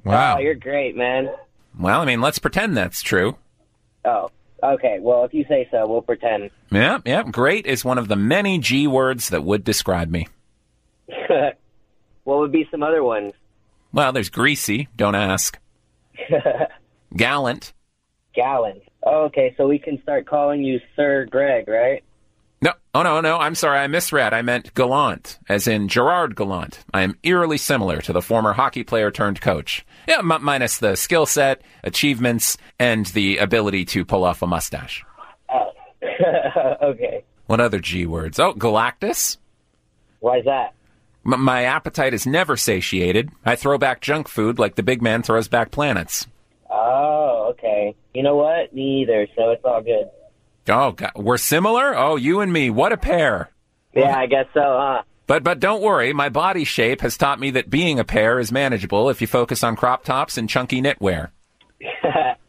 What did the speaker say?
Wow. Oh, you're great, man. Well, I mean, let's pretend that's true. Oh, okay. Well, if you say so, we'll pretend. Yeah. Great is one of the many G words that would describe me. What would be some other ones? Well, there's greasy. Don't ask. Gallant. Gallant. Oh, okay, so we can start calling you Sir Greg, right? No. Oh, no. I'm sorry. I misread. I meant gallant, as in Gerard Gallant. I am eerily similar to the former hockey player turned coach. Yeah, minus the skill set, achievements, and the ability to pull off a mustache. Oh, okay. What other G words? Oh, Galactus. Why's that? My appetite is never satiated. I throw back junk food like the big man throws back planets. Oh, okay. You know what? Me either, so it's all good. Oh, God. We're similar? Oh, you and me. What a pair. Yeah, I guess so, huh? But don't worry. My body shape has taught me that being a pair is manageable if you focus on crop tops and chunky knitwear.